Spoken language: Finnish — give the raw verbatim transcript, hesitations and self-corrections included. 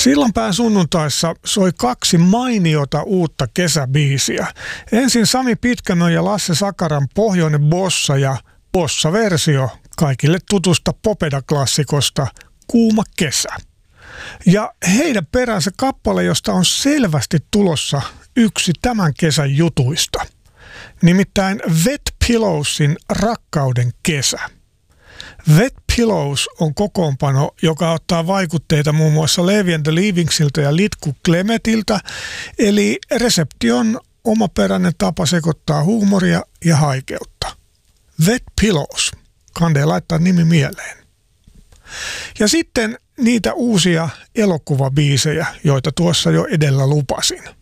Sillanpään sunnuntaissa soi kaksi mainiota uutta kesäbiisiä. Ensin Sami Pitkämön ja Lasse Sakaran Pohjoinen bossa ja bossa-versio kaikille tutusta Popeda-klassikosta Kuuma kesä. Ja heidän peränsä kappale, josta on selvästi tulossa yksi tämän kesän jutuista. Nimittäin Wet Pillowsin Rakkauden kesä. Wet Pillows on kokoonpano, joka ottaa vaikutteita muun muassa Levi and the Leavingsiltä ja Litku Klemetiltä, eli resepti on omaperäinen tapa sekoittaa huumoria ja haikeutta. Wet Pillows. Kandee laittaa nimi mieleen. Ja sitten niitä uusia elokuvabiisejä, joita tuossa jo edellä lupasin.